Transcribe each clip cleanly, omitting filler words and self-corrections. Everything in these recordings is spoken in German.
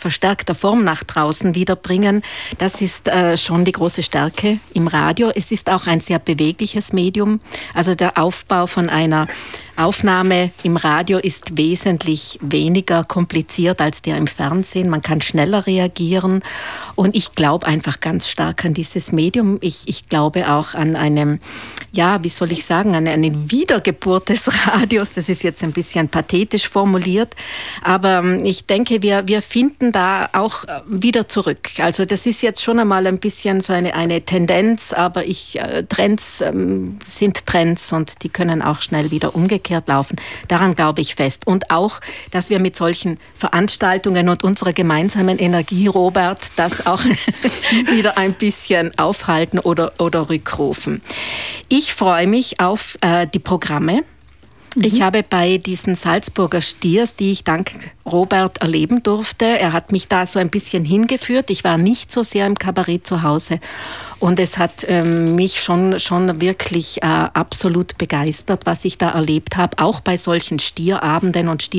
verstärkter Form nach draußen wiederbringen. Das ist schon die große Stärke im Radio. Es ist auch ein sehr bewegliches Medium. Also der Aufbau von einer Aufnahme im Radio ist wesentlich weniger kompliziert als der im Fernsehen. Man kann schneller reagieren. Und ich glaube einfach ganz stark an dieses Medium. Ich glaube auch an eine Wiedergeburt des Radios. Das ist jetzt ein bisschen pathetisch formuliert. Aber ich denke, wir finden da auch wieder zurück. Also das ist jetzt schon einmal ein bisschen so eine Tendenz. Aber Trends sind Trends und die können auch schnell wieder umgekehrt laufen. Daran glaube ich fest. Und auch, dass wir mit solchen Veranstaltungen und unserer gemeinsamen Energie, Robert, das auch wieder ein bisschen aufhalten oder rückrufen. Ich freue mich auf die Programme. Ich habe bei diesen Salzburger Stiers, die ich dank Robert erleben durfte, er hat mich da so ein bisschen hingeführt. Ich war nicht so sehr im Kabarett zu Hause und es hat mich schon wirklich absolut begeistert, was ich da erlebt habe, auch bei solchen Stierabenden und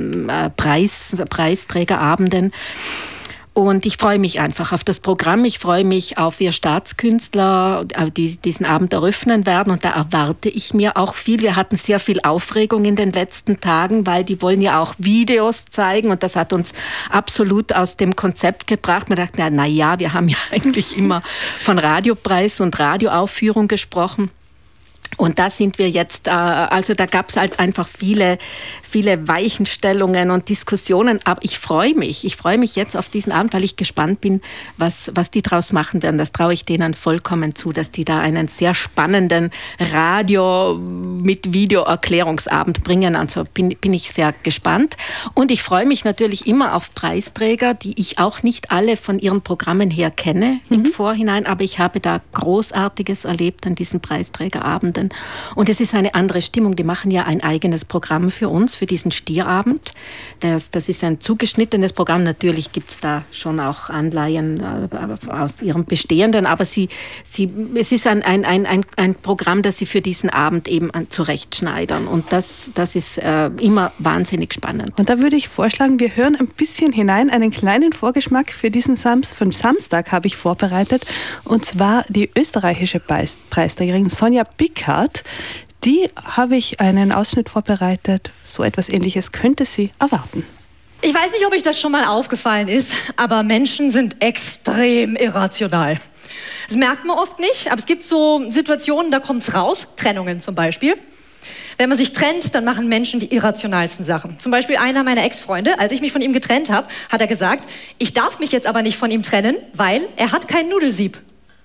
Preisträgerabenden. Und ich freue mich einfach auf das Programm. Ich freue mich auf wir Staatskünstler, die diesen Abend eröffnen werden. Und da erwarte ich mir auch viel. Wir hatten sehr viel Aufregung in den letzten Tagen, weil die wollen ja auch Videos zeigen. Und das hat uns absolut aus dem Konzept gebracht. Man dachte, na ja, wir haben ja eigentlich immer von Radiopreis und Radioaufführung gesprochen. Und da sind wir jetzt, also da gab es halt einfach viele Weichenstellungen und Diskussionen. Aber ich freue mich jetzt auf diesen Abend, weil ich gespannt bin, was die draus machen werden. Das traue ich denen vollkommen zu, dass die da einen sehr spannenden Radio mit Video-Erklärungsabend bringen. Also bin ich sehr gespannt. Und ich freue mich natürlich immer auf Preisträger, die ich auch nicht alle von ihren Programmen her kenne im Vorhinein. Aber ich habe da Großartiges erlebt an diesen Preisträgerabenden. Und es ist eine andere Stimmung. Die machen ja ein eigenes Programm für uns, für diesen Stierabend. Das ist ein zugeschnittenes Programm. Natürlich gibt es da schon auch Anleihen aus ihrem Bestehenden, aber es ist ein Programm, das sie für diesen Abend eben zurechtschneidern. Und das ist immer wahnsinnig spannend. Und da würde ich vorschlagen, wir hören ein bisschen hinein, einen kleinen Vorgeschmack für diesen Samstag habe ich vorbereitet. Und zwar die österreichische Preisträgerin Sonja Pickard. Die habe ich einen Ausschnitt vorbereitet. So etwas Ähnliches könnte sie erwarten. Ich weiß nicht, ob euch das schon mal aufgefallen ist, aber Menschen sind extrem irrational. Das merkt man oft nicht, aber es gibt so Situationen, da kommt es raus. Trennungen zum Beispiel. Wenn man sich trennt, dann machen Menschen die irrationalsten Sachen. Zum Beispiel einer meiner Ex-Freunde, als ich mich von ihm getrennt habe, hat er gesagt, ich darf mich jetzt aber nicht von ihm trennen, weil er hat kein Nudelsieb.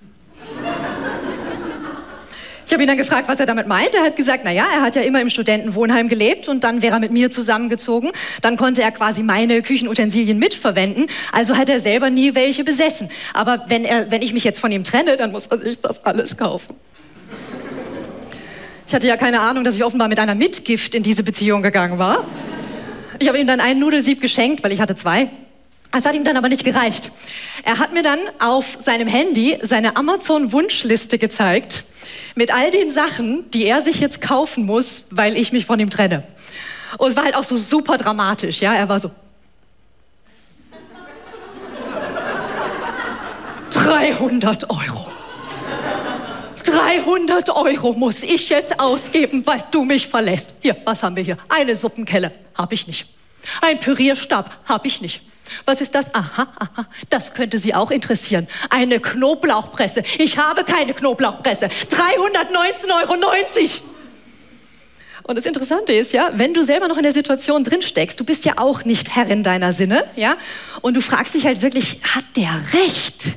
Ich habe ihn dann gefragt, was er damit meint. Er hat gesagt, naja, er hat ja immer im Studentenwohnheim gelebt und dann wäre er mit mir zusammengezogen. Dann konnte er quasi meine Küchenutensilien mitverwenden. Also hat er selber nie welche besessen. Aber wenn ich mich jetzt von ihm trenne, dann muss er sich das alles kaufen. Ich hatte ja keine Ahnung, dass ich offenbar mit einer Mitgift in diese Beziehung gegangen war. Ich habe ihm dann einen Nudelsieb geschenkt, weil ich hatte 2. Es hat ihm dann aber nicht gereicht. Er hat mir dann auf seinem Handy seine Amazon-Wunschliste gezeigt mit all den Sachen, die er sich jetzt kaufen muss, weil ich mich von ihm trenne. Und es war halt auch so super dramatisch, ja. Er war so 300 Euro. 300 Euro muss ich jetzt ausgeben, weil du mich verlässt. Hier, was haben wir hier? Eine Suppenkelle, habe ich nicht. Ein Pürierstab, habe ich nicht. Was ist das? Aha, das könnte Sie auch interessieren. Eine Knoblauchpresse. Ich habe keine Knoblauchpresse. 319,90 Euro. Und das Interessante ist ja, wenn du selber noch in der Situation drin steckst, du bist ja auch nicht Herrin deiner Sinne, ja? Und du fragst dich halt wirklich, hat der recht?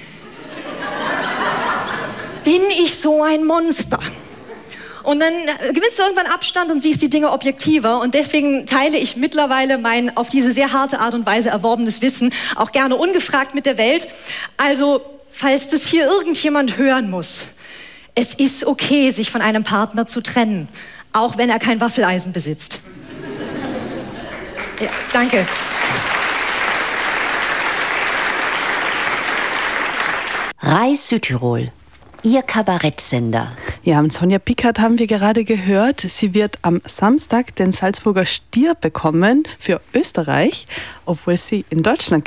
Bin ich so ein Monster? Und dann gewinnst du irgendwann Abstand und siehst die Dinge objektiver. Und deswegen teile ich mittlerweile mein auf diese sehr harte Art und Weise erworbenes Wissen auch gerne ungefragt mit der Welt. Also, falls das hier irgendjemand hören muss, es ist okay, sich von einem Partner zu trennen, auch wenn er kein Waffeleisen besitzt. Ja, danke. Reis Südtirol. Ihr Kabarettsender. Ja, und Sonja Pickard haben wir gerade gehört. Sie wird am Samstag den Salzburger Stier bekommen für Österreich, obwohl sie in Deutschland